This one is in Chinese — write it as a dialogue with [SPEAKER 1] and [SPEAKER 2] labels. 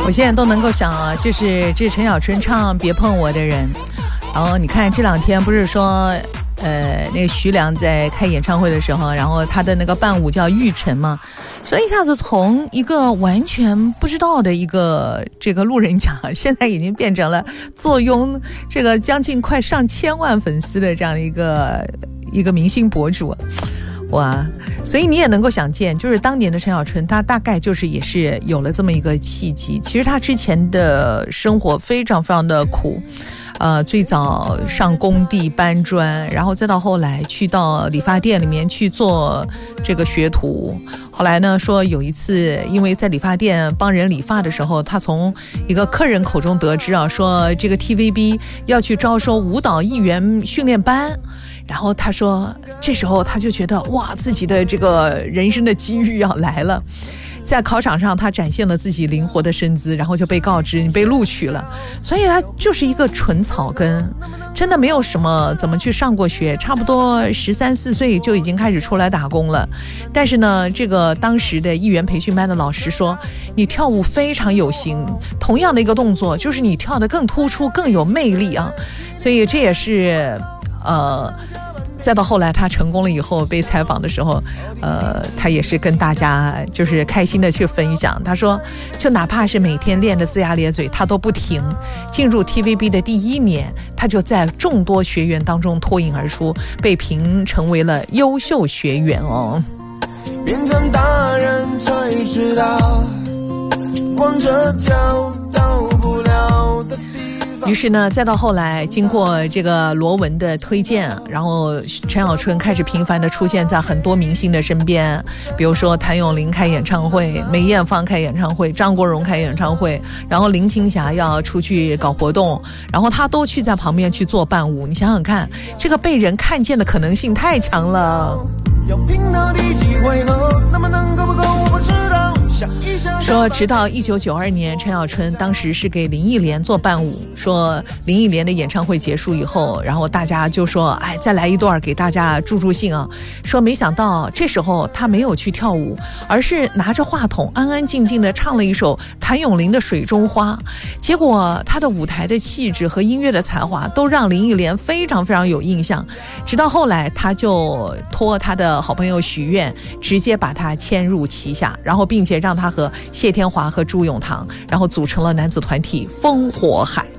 [SPEAKER 1] 我现在都能够想啊，这是陈小春唱《别碰我的人》，然后你看这两天不是说那个徐良在开演唱会的时候，然后他的那个伴舞叫玉成嘛，所以一下子从一个完全不知道的一个这个路人甲，现在已经变成了坐拥这个将近快上千万粉丝的这样一个明星博主。哇，所以你也能够想见，就是当年的陈小春，他大概就是也是有了这么一个契机。其实他之前的生活非常非常的苦，最早上工地搬砖，然后再到后来去到理发店里面去做这个学徒。后来呢，说有一次因为在理发店帮人理发的时候，他从一个客人口中得知啊，说这个 TVB 要去招收舞蹈艺员训练班。然后他说这时候他就觉得哇，自己的这个人生的机遇要来了。在考场上他展现了自己灵活的身姿，然后就被告知你被录取了。所以他就是一个纯草根，真的没有什么怎么去上过学，差不多13、14岁就已经开始出来打工了。但是呢，这个当时的艺员培训班的老师说，你跳舞非常有型，同样的一个动作就是你跳得更突出更有魅力啊。所以这也是再到后来他成功了以后被采访的时候，他也是跟大家就是开心的去分享。他说就哪怕是每天练得龇牙咧嘴他都不停。进入 TVB 的第1年，他就在众多学员当中脱颖而出，被评成为了优秀学员哦。变成大人才知道，光着脚到不了的于是呢，再到后来经过这个罗文的推荐，然后陈小春开始频繁地出现在很多明星的身边，比如说谭咏麟开演唱会，梅艳芳开演唱会，张国荣开演唱会，然后林青霞要出去搞活动，然后他都去在旁边去做伴舞。你想想看，这个被人看见的可能性太强了。要拼到第几回合，那么能够不够我不知道。说直到1992年，陈小春当时是给林忆莲做伴舞，说林忆莲的演唱会结束以后，然后大家就说哎，再来一段给大家助助兴啊。说没想到这时候他没有去跳舞，而是拿着话筒安安静静的唱了一首谭咏麟的《水中花》。结果他的舞台的气质和音乐的才华都让林忆莲非常非常有印象。直到后来他就托他的好朋友许愿，直接把他签入旗下，然后并且让他和谢天华和朱永棠，然后组成了男子团体烽火海。